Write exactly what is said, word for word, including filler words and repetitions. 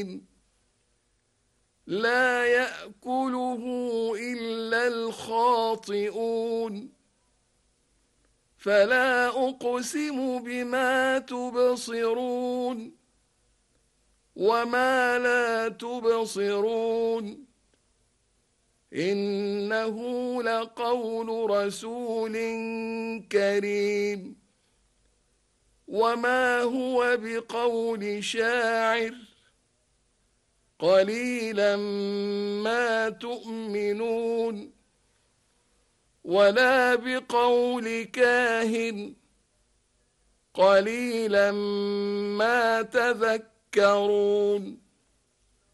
لا يأكله إلا الخاطئون فلا أقسم بما تبصرون وما لا تبصرون إنه لقول رسول كريم وما هو بقول شاعر قليلا ما تؤمنون ولا بقول كاهن قليلا ما تذكرون